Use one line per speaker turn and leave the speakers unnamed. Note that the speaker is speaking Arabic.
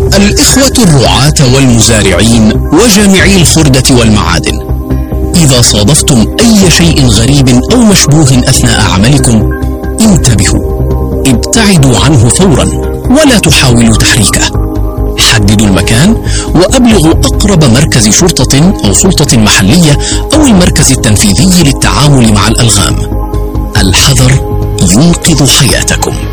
الإخوة الرعاة والمزارعين وجامعي الخردة والمعادن، إذا صادفتم أي شيء غريب أو مشبوه أثناء عملكم انتبهوا، ابتعدوا عنه فورا ولا تحاولوا تحريكه. حددوا المكان وأبلغوا أقرب مركز شرطة أو سلطة محلية أو المركز التنفيذي للتعامل مع الألغام. الحذر ينقذ حياتكم.